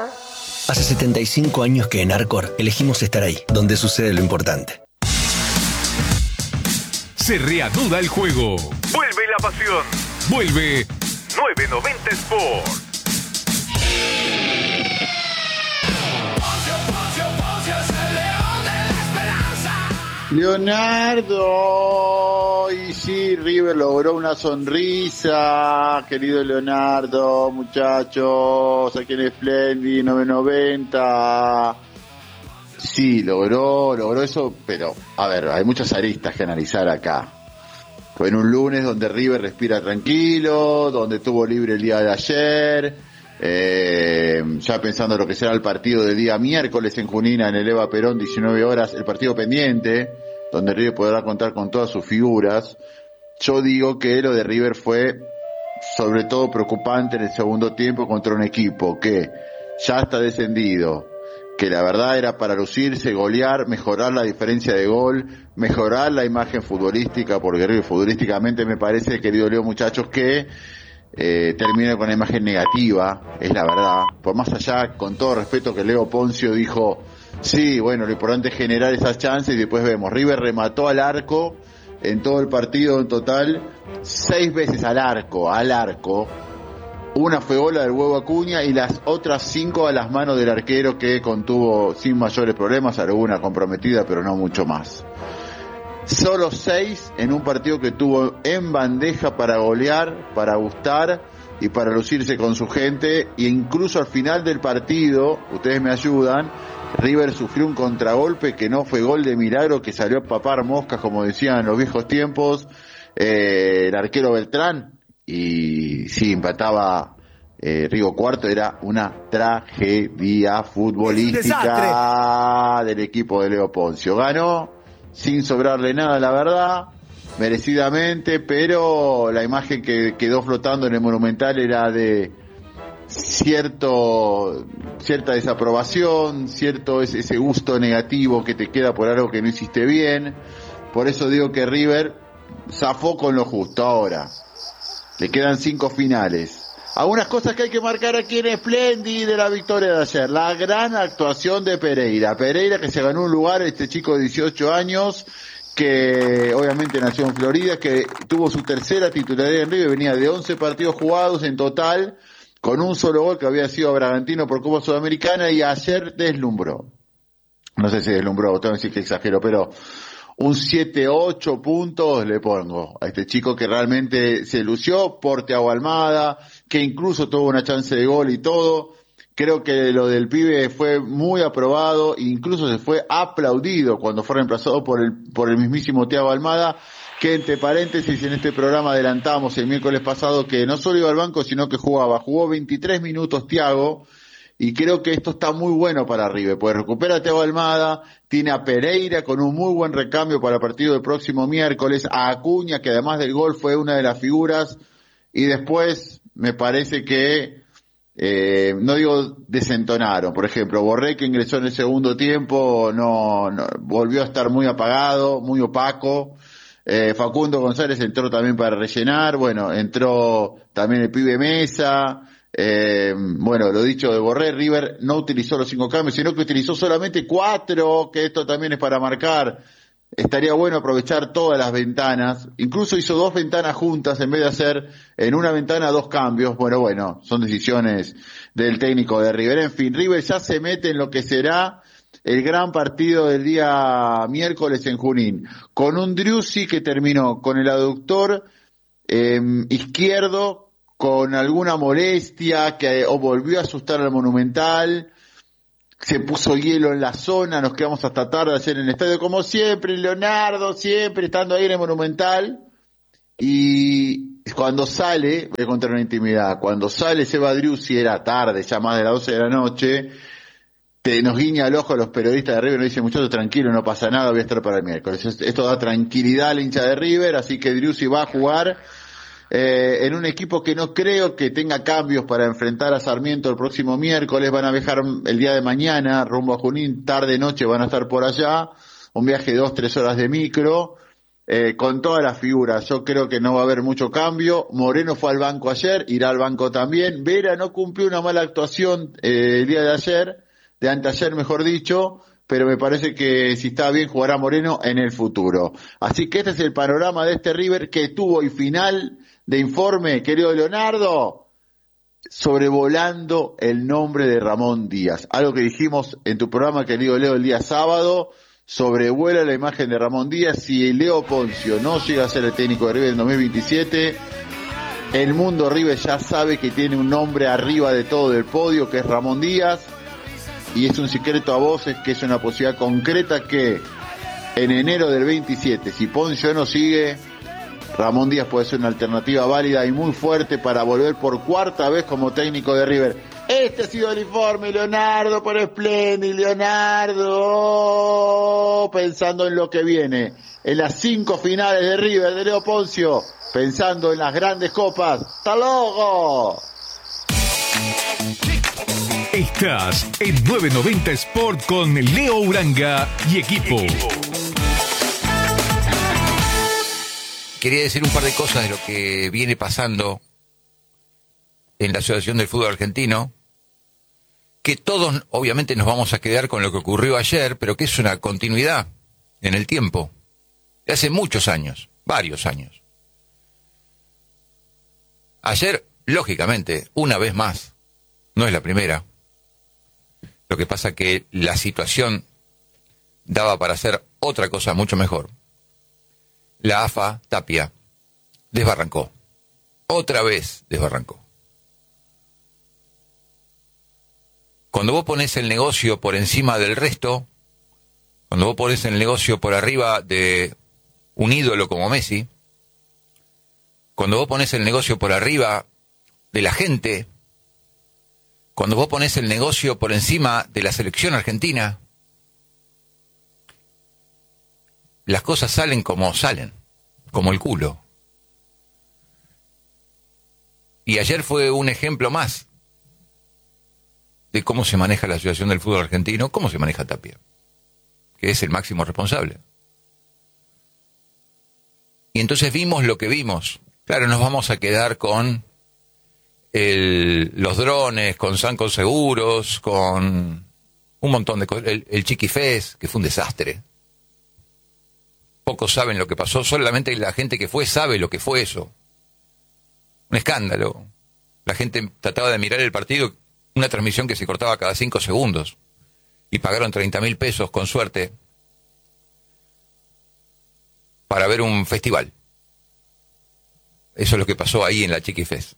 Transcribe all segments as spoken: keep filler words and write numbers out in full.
Hace setenta y cinco años que en Arcor elegimos estar ahí, donde sucede lo importante. Se reanuda el juego. Vuelve la pasión. Vuelve novecientos noventa Sport. Leonardo, y sí, River logró una sonrisa, querido Leonardo, muchachos, aquí en Splendid nueve noventa. Sí, logró, logró eso, pero, a ver, hay muchas aristas que analizar acá. Fue en un lunes donde River respira tranquilo, donde tuvo libre el día de ayer, eh, ya pensando en lo que será el partido del día miércoles en Junín, en el Eva Perón, diecinueve horas, el partido pendiente, donde River podrá contar con todas sus figuras. Yo digo que lo de River fue sobre todo preocupante en el segundo tiempo contra un equipo que ya está descendido, que la verdad era para lucirse, golear, mejorar la diferencia de gol, mejorar la imagen futbolística, porque River futbolísticamente me parece, querido Leo, muchachos, que eh, termina con una imagen negativa, es la verdad. Por más allá, con todo respeto, que Leo Poncio dijo, sí, bueno, lo importante es generar esas chances y después vemos. River remató al arco en todo el partido en total, seis veces al arco, al arco. Una fue bola del Huevo Acuña y las otras cinco a las manos del arquero, que contuvo sin mayores problemas, alguna comprometida, pero no mucho más. Solo seis en un partido que tuvo en bandeja para golear, para gustar y para lucirse con su gente, e incluso al final del partido, ustedes me ayudan, River sufrió un contragolpe que no fue gol de milagro, que salió a papar moscas, como decían en los viejos tiempos, eh, el arquero Beltrán, y sí, empataba eh, Rigo Cuarto. Era una tragedia futbolística del equipo de Leo Poncio. Ganó sin sobrarle nada, la verdad, merecidamente, pero la imagen que quedó flotando en el Monumental era de cierto cierta desaprobación, cierto ese, ese gusto negativo que te queda por algo que no hiciste bien. Por eso digo que River zafó con lo justo. Ahora le quedan cinco finales. Algunas cosas que hay que marcar aquí en Splendid de la victoria de ayer. La gran actuación de Pereira. Pereira, que se ganó un lugar, este chico de dieciocho años, que obviamente nació en Florida, que tuvo su tercera titularidad en River, venía de once partidos jugados en total, con un solo gol que había sido a Bragantino por Copa Sudamericana, y ayer deslumbró. No sé si deslumbró, tengo que decir que exagero, pero un siete ocho puntos le pongo a este chico, que realmente se lució por Thiago Almada, que incluso tuvo una chance de gol y todo. Creo que lo del pibe fue muy aprobado, incluso se fue aplaudido cuando fue reemplazado por el, por el mismísimo Thiago Almada, que entre paréntesis en este programa adelantamos el miércoles pasado que no solo iba al banco, sino que jugaba. Jugó veintitrés minutos Thiago, y creo que esto está muy bueno para River, pues recupera a Thiago Almada, tiene a Pereira con un muy buen recambio para el partido del próximo miércoles, a Acuña, que además del gol fue una de las figuras, y después me parece que, eh, no digo desentonaron, por ejemplo, Borré, que ingresó en el segundo tiempo, no, no volvió a estar muy apagado, muy opaco. eh, Facundo González entró también para rellenar, bueno, entró también el pibe Mesa. Eh, bueno, lo dicho de Borré, River no utilizó los cinco cambios, sino que utilizó solamente cuatro, que esto también es para marcar. Estaría bueno aprovechar todas las ventanas, incluso hizo dos ventanas juntas en vez de hacer en una ventana dos cambios. Bueno, bueno, son decisiones del técnico de River. En fin, River ya se mete en lo que será el gran partido del día miércoles en Junín, con un Driussi que terminó con el aductor eh, izquierdo, con alguna molestia, que o volvió a asustar al Monumental, se puso hielo en la zona, nos quedamos hasta tarde ayer en el estadio, como siempre, Leonardo, siempre estando ahí en el Monumental, y cuando sale, voy a contar una intimidad, cuando sale Seba Driussi, era tarde, ya más de las doce de la noche, te, nos guiña el ojo a los periodistas de River, nos dice, muchachos, tranquilo, no pasa nada, voy a estar para el miércoles. Esto da tranquilidad al hincha de River, así que Driussi va a jugar Eh, en un equipo que no creo que tenga cambios para enfrentar a Sarmiento el próximo miércoles. Van a viajar el día de mañana rumbo a Junín, tarde noche van a estar por allá, un viaje de dos, tres horas de micro. eh, con todas las figuras. Yo creo que no va a haber mucho cambio. Moreno fue al banco ayer, irá al banco también. Vera no cumplió una mala actuación eh, el día de ayer, de anteayer mejor dicho, pero me parece que si está bien jugará Moreno en el futuro. Así que este es el panorama de este River que tuvo y final de informe, querido Leonardo, sobrevolando el nombre de Ramón Díaz. Algo que dijimos en tu programa, querido Leo, el día sábado, sobrevuela la imagen de Ramón Díaz. Si Leo Poncio no llega a ser el técnico de River en dos mil veintisiete, el mundo River ya sabe que tiene un nombre arriba de todo del podio, que es Ramón Díaz, y es un secreto a voces que es una posibilidad concreta que en enero del veintisiete, si Poncio no sigue, Ramón Díaz puede ser una alternativa válida y muy fuerte para volver por cuarta vez como técnico de River. Este ha sido el informe, Leonardo, por Splendid, Leonardo, pensando en lo que viene, en las cinco finales de River de Leo Poncio, pensando en las grandes copas. ¡Hasta luego! Estás en novecientos noventa Sport con Leo Uranga y equipo. Quería decir un par de cosas de lo que viene pasando en la Asociación del Fútbol Argentino, que todos obviamente nos vamos a quedar con lo que ocurrió ayer, pero que es una continuidad en el tiempo, de hace muchos años, varios años. Ayer, lógicamente, una vez más, no es la primera, lo que pasa que la situación daba para hacer otra cosa mucho mejor. La A F A, Tapia, desbarrancó. Otra vez desbarrancó. Cuando vos pones el negocio por encima del resto, cuando vos pones el negocio por arriba de un ídolo como Messi, cuando vos pones el negocio por arriba de la gente, cuando vos pones el negocio por encima de la selección argentina, las cosas salen como salen, como el culo. Y ayer fue un ejemplo más de cómo se maneja la Asociación del Fútbol Argentino, cómo se maneja Tapia, que es el máximo responsable. Y entonces vimos lo que vimos. Claro, nos vamos a quedar con el, los drones, con Sanco Seguros, con un montón de cosas, el, el Chiquifés, que fue un desastre. Pocos saben lo que pasó, solamente la gente que fue sabe lo que fue eso. Un escándalo. La gente trataba de mirar el partido, una transmisión que se cortaba cada cinco segundos, y pagaron treinta mil pesos, con suerte, para ver un festival. Eso es lo que pasó ahí en la Chiquifest.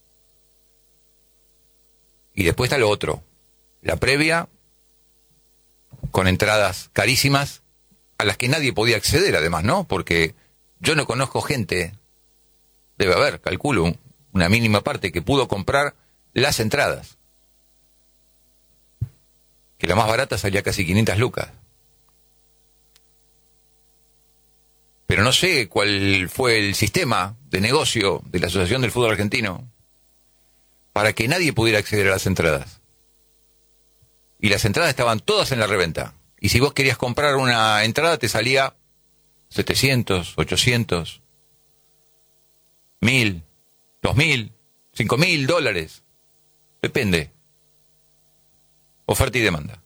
Y después está lo otro, la previa, con entradas carísimas, a las que nadie podía acceder además, ¿no? Porque yo no conozco gente, debe haber, calculo, una mínima parte que pudo comprar las entradas. Que la más barata salía casi quinientas lucas. Pero no sé cuál fue el sistema de negocio de la Asociación del Fútbol Argentino para que nadie pudiera acceder a las entradas. Y las entradas estaban todas en la reventa. Y si vos querías comprar una entrada te salía setecientos, ochocientos, mil, dos mil, cinco mil dólares. Depende. Oferta y demanda.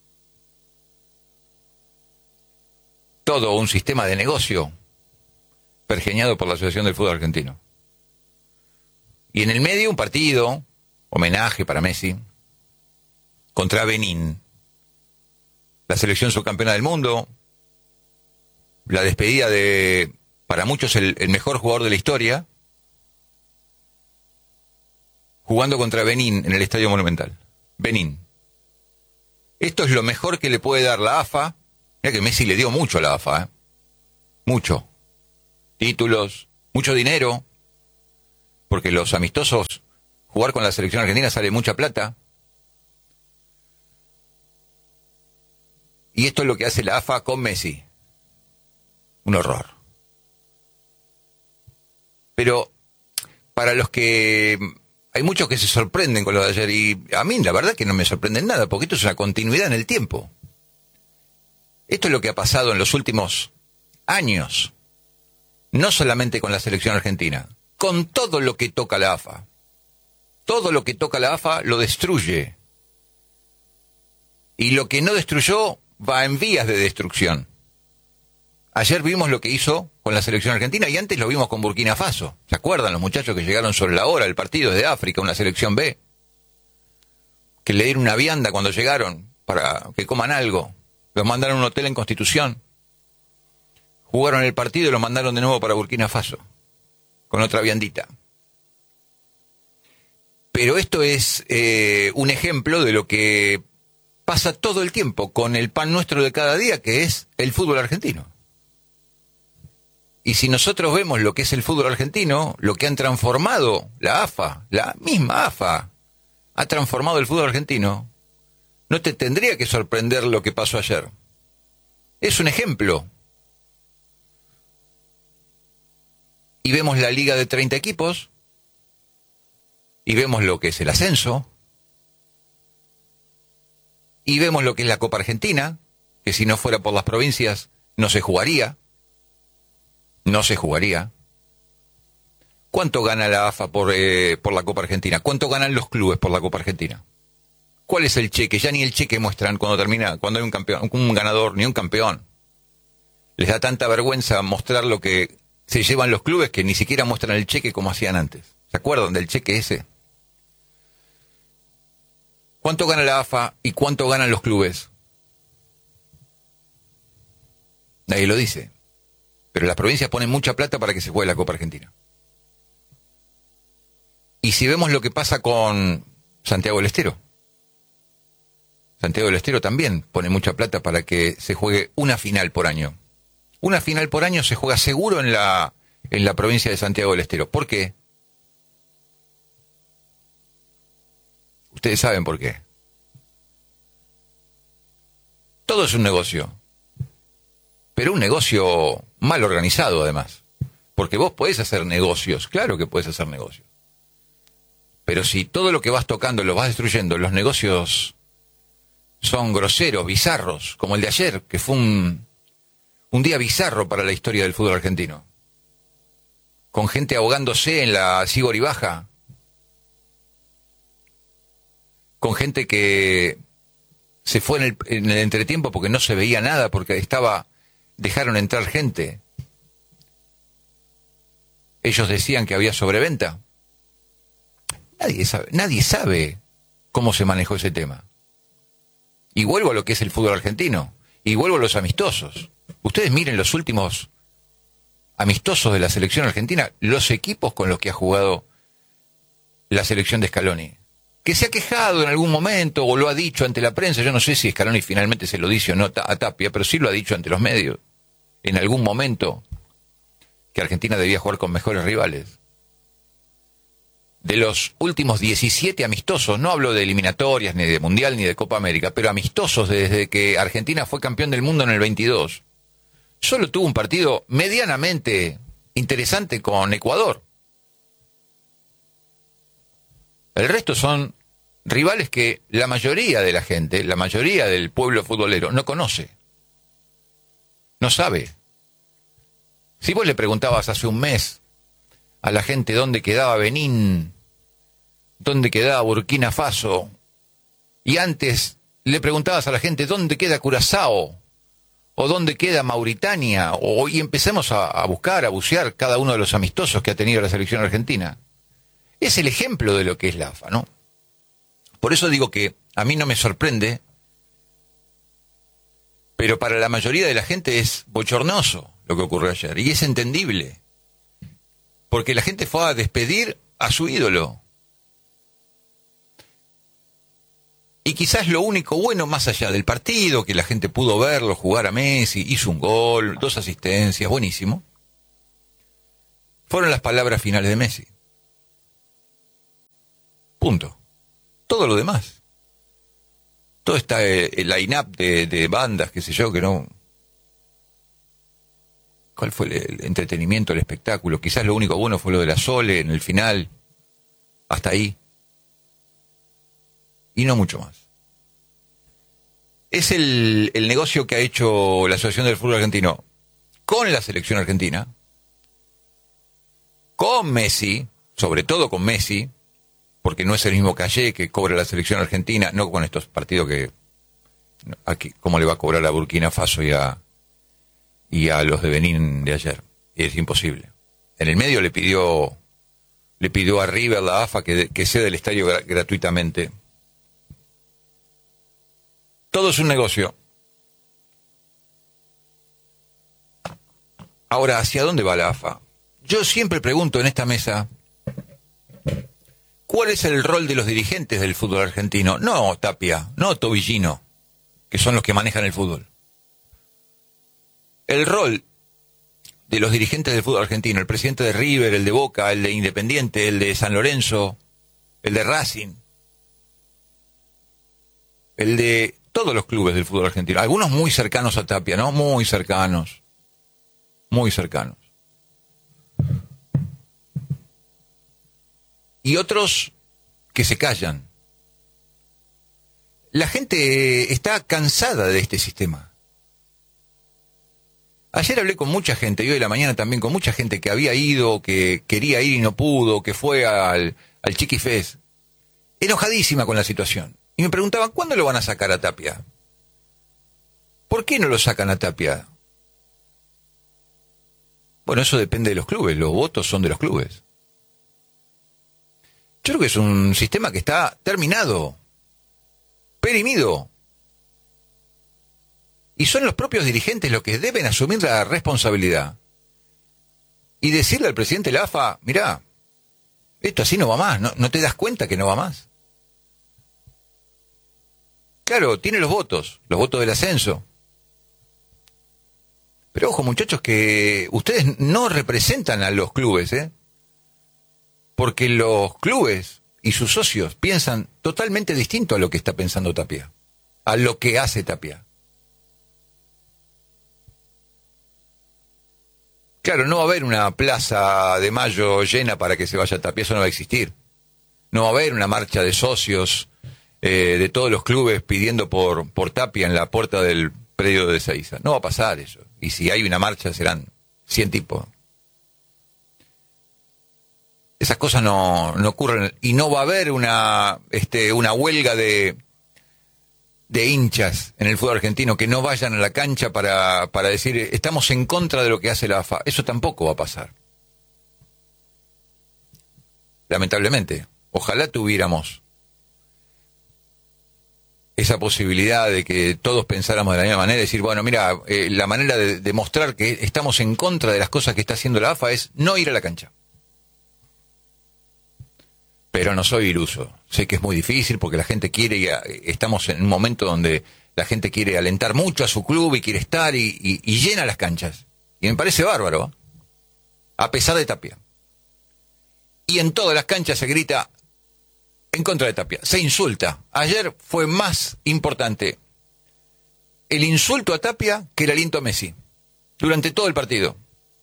Todo un sistema de negocio pergeñado por la Asociación del Fútbol Argentino. Y en el medio un partido, homenaje para Messi, contra Benín. La selección subcampeona del mundo, la despedida de, para muchos, el, el mejor jugador de la historia, jugando contra Benín en el Estadio Monumental. Benín. Esto es lo mejor que le puede dar la A F A. Mira que Messi le dio mucho a la A F A, ¿eh? Mucho. Títulos, mucho dinero, porque los amistosos, jugar con la selección argentina sale mucha plata. Y esto es lo que hace la A F A con Messi. Un horror. Pero para los que... Hay muchos que se sorprenden con lo de ayer, y a mí la verdad que no me sorprende nada, porque esto es una continuidad en el tiempo. Esto es lo que ha pasado en los últimos años. No solamente con la selección argentina, con todo lo que toca la A F A. Todo lo que toca la A F A lo destruye. Y lo que no destruyó va en vías de destrucción. Ayer vimos lo que hizo con la selección argentina y antes lo vimos con Burkina Faso. ¿Se acuerdan los muchachos que llegaron sobre la hora al partido de África, una selección B? Que le dieron una vianda cuando llegaron para que coman algo. Los mandaron a un hotel en Constitución. Jugaron el partido y los mandaron de nuevo para Burkina Faso, con otra viandita. Pero esto es eh, un ejemplo de lo que pasa todo el tiempo con el pan nuestro de cada día, que es el fútbol argentino. Y si nosotros vemos lo que es el fútbol argentino, lo que han transformado la A F A, la misma A F A, ha transformado el fútbol argentino, no te tendría que sorprender lo que pasó ayer. Es un ejemplo. Y vemos la liga de treinta equipos, y vemos lo que es el ascenso, y vemos lo que es la Copa Argentina, que si no fuera por las provincias no se jugaría. No se jugaría. ¿Cuánto gana la A F A por, eh, por la Copa Argentina? ¿Cuánto ganan los clubes por la Copa Argentina? ¿Cuál es el cheque? Ya ni el cheque muestran cuando termina, cuando hay un campeón, un ganador, ni un campeón. Les da tanta vergüenza mostrar lo que se llevan los clubes que ni siquiera muestran el cheque como hacían antes. ¿Se acuerdan del cheque ese? ¿Cuánto gana la A F A y cuánto ganan los clubes? Nadie lo dice. Pero las provincias ponen mucha plata para que se juegue la Copa Argentina. Y si vemos lo que pasa con Santiago del Estero. Santiago del Estero también pone mucha plata para que se juegue una final por año. Una final por año se juega seguro en la, en la provincia de Santiago del Estero. ¿Por qué? Ustedes saben por qué. Todo es un negocio. Pero un negocio mal organizado, además. Porque vos podés hacer negocios, claro que podés hacer negocios. Pero si todo lo que vas tocando lo vas destruyendo, los negocios son groseros, bizarros, como el de ayer, que fue un, un día bizarro para la historia del fútbol argentino. Con gente ahogándose en la Sibori Baja. Con gente que se fue en el, en el entretiempo porque no se veía nada, porque estaba... Dejaron entrar gente. Ellos decían que había sobreventa. Nadie sabe, nadie sabe cómo se manejó ese tema. Y vuelvo a lo que es el fútbol argentino. Y vuelvo a los amistosos. Ustedes miren los últimos amistosos de la selección argentina, los equipos con los que ha jugado la selección de Scaloni. Que se ha quejado en algún momento o lo ha dicho ante la prensa. Yo no sé si Scaloni finalmente se lo dice o no a Tapia, pero sí lo ha dicho ante los medios. En algún momento que Argentina debía jugar con mejores rivales. De los últimos diecisiete amistosos, no hablo de eliminatorias, ni de Mundial, ni de Copa América, pero amistosos desde que Argentina fue campeón del mundo en el veintidós, solo tuvo un partido medianamente interesante con Ecuador. El resto son rivales que la mayoría de la gente, la mayoría del pueblo futbolero no conoce. No sabe. Si vos le preguntabas hace un mes a la gente dónde quedaba Benín, dónde quedaba Burkina Faso, y antes le preguntabas a la gente dónde queda Curazao, o dónde queda Mauritania, o, y empecemos a, a buscar, a bucear cada uno de los amistosos que ha tenido la selección argentina. Es el ejemplo de lo que es la A F A, ¿no? Por eso digo que a mí no me sorprende, pero para la mayoría de la gente es bochornoso lo que ocurrió ayer. Y es entendible. Porque la gente fue a despedir a su ídolo. Y quizás lo único bueno, más allá del partido, que la gente pudo verlo jugar a Messi, hizo un gol, dos asistencias, buenísimo, fueron las palabras finales de Messi. Punto. Todo lo demás. Todo está el line-up de, de bandas, qué sé yo, que no... ¿Cuál fue el, el entretenimiento, el espectáculo? Quizás lo único bueno fue lo de la Sole en el final. Hasta ahí. Y no mucho más. Es el, el negocio que ha hecho la Asociación del Fútbol Argentino con la selección argentina, con Messi, sobre todo con Messi, porque no es el mismo Calle que cobra la selección argentina, no con estos partidos que, aquí, ¿cómo le va a cobrar a Burkina Faso y a, y a los de Benín de ayer? Es imposible. En el medio le pidió, le pidió a River, la A F A, que, que ceda el estadio gra- gratuitamente. Todo es un negocio. Ahora, ¿hacia dónde va la A F A? Yo siempre pregunto en esta mesa, ¿cuál es el rol de los dirigentes del fútbol argentino? No Tapia, no Tobillino, que son los que manejan el fútbol. El rol de los dirigentes del fútbol argentino, el presidente de River, el de Boca, el de Independiente, el de San Lorenzo, el de Racing, el de todos los clubes del fútbol argentino, algunos muy cercanos a Tapia, ¿no? Muy cercanos, muy cercanos. Y otros que se callan. La gente está cansada de este sistema. Ayer hablé con mucha gente, y hoy de la mañana también con mucha gente que había ido, que quería ir y no pudo, que fue al, al Chiquifest, enojadísima con la situación. Y me preguntaban, ¿cuándo lo van a sacar a Tapia? ¿Por qué no lo sacan a Tapia? Bueno, eso depende de los clubes, los votos son de los clubes. Yo creo que es un sistema que está terminado, perimido. Y son los propios dirigentes los que deben asumir la responsabilidad. Y decirle al presidente de la A F A, mirá, esto así no va más, ¿no, no te das cuenta que no va más? Claro, tiene los votos, los votos del ascenso. Pero ojo, muchachos, que ustedes no representan a los clubes, ¿eh? Porque los clubes y sus socios piensan totalmente distinto a lo que está pensando Tapia, a lo que hace Tapia. Claro, no va a haber una plaza de Mayo llena para que se vaya Tapia, eso no va a existir. No va a haber una marcha de socios eh, de todos los clubes pidiendo por, por Tapia en la puerta del predio de Ezeiza. No va a pasar eso. Y si hay una marcha serán cien tipos. Esas cosas no, no ocurren. Y no va a haber una, este, una huelga de, de hinchas en el fútbol argentino que no vayan a la cancha para, para decir estamos en contra de lo que hace la A F A. Eso tampoco va a pasar. Lamentablemente. Ojalá tuviéramos esa posibilidad de que todos pensáramos de la misma manera, decir, bueno, mira, eh, la manera de demostrar que estamos en contra de las cosas que está haciendo la A F A es no ir a la cancha. Pero no soy iluso. Sé que es muy difícil porque la gente quiere, y estamos en un momento donde la gente quiere alentar mucho a su club y quiere estar y, y, y llena las canchas. Y me parece bárbaro, ¿eh? A pesar de Tapia. Y en todas las canchas se grita en contra de Tapia. Se insulta. Ayer fue más importante el insulto a Tapia que el aliento a Messi. Durante todo el partido.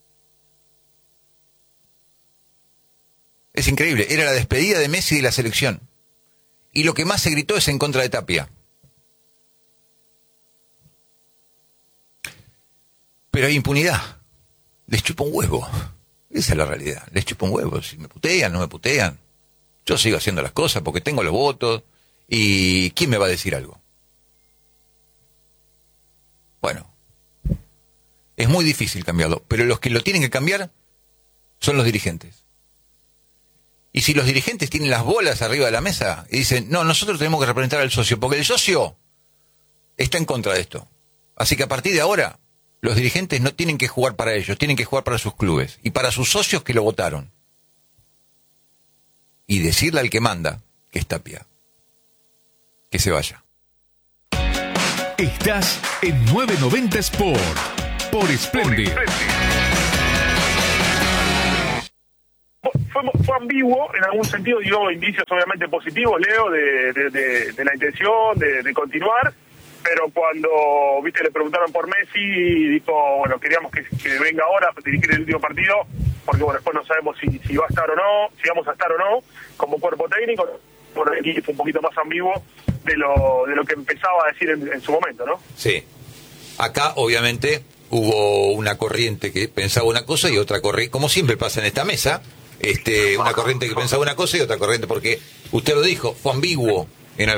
Es increíble, era la despedida de Messi de la selección. Y lo que más se gritó es en contra de Tapia. Pero hay impunidad. Les chupa un huevo. Esa es la realidad. Les chupa un huevo. Si me putean, no me putean. Yo sigo haciendo las cosas porque tengo los votos. ¿Y quién me va a decir algo? Bueno. Es muy difícil cambiarlo. Pero los que lo tienen que cambiar son los dirigentes. Y si los dirigentes tienen las bolas arriba de la mesa y dicen, no, nosotros tenemos que representar al socio, porque el socio está en contra de esto. Así que a partir de ahora, los dirigentes no tienen que jugar para ellos, tienen que jugar para sus clubes y para sus socios que lo votaron. Y decirle al que manda, que es Tapia, que se vaya. Estás en novecientos noventa Sport, por Splendid. Fue, fue ambiguo, en algún sentido dio indicios obviamente positivos, Leo, de, de, de, de la intención de, de continuar, pero cuando, viste, le preguntaron por Messi, dijo, bueno, queríamos que, que venga ahora a dirigir el último partido, porque bueno, después no sabemos si, si va a estar o no, si vamos a estar o no, como cuerpo técnico. Bueno, aquí fue un poquito más ambiguo de lo, de lo que empezaba a decir en, en su momento, ¿no? Sí. Acá, obviamente, hubo una corriente que pensaba una cosa y otra corriente, como siempre pasa en esta mesa, este, una corriente que pensaba una cosa y otra corriente, porque usted lo dijo, fue ambiguo.